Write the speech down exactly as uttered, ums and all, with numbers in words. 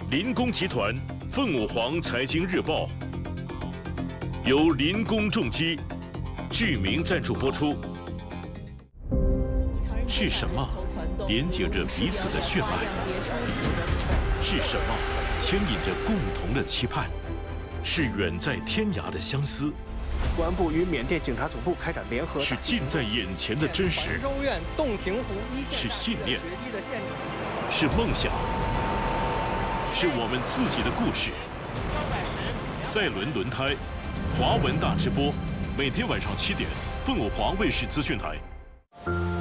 林工集团凤舞凰财经日报由林工重机剧名赞助播出。是什么连接着彼此的血脉？是什么牵引着共同的期盼？是远在天涯的相思。 公安部与缅甸警察总部开展联合， 是近在眼前的真实， 州院洞庭湖一线是信念，是梦想，是我们自己的故事。赛伦轮胎，华文大直播，每天晚上七点，凤舞华卫视资讯台。